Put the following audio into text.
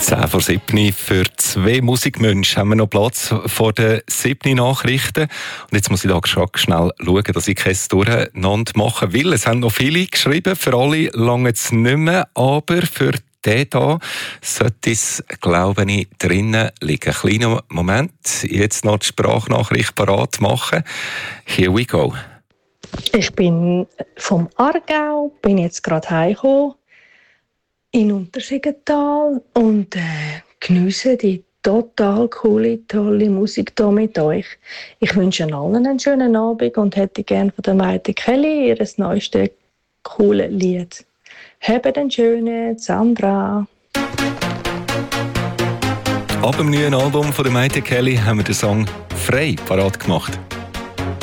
10:07 für 2 Musikmenschen haben wir noch Platz vor den 7 Nachrichten. Und jetzt muss ich da schnell schauen, dass ich kein Durcheinander machen will. Es haben noch viele geschrieben, für alle lange es nicht mehr, aber für den hier sollte es, glaube ich, drinnen liegen. Kleiner Moment, jetzt noch die Sprachnachricht parat machen. Here we go. Ich bin vom Aargau, bin jetzt gerade heimgekommen in Untersiggenthal und geniesse die total coole, tolle Musik hier mit euch. Ich wünsche allen einen schönen Abend und hätte gerne von der Maite Kelly ihr neuestes cooles Lied. Habt einen schönen, Sandra. Ab dem neuen Album von der Maite Kelly haben wir den Song «Frei» parat gemacht.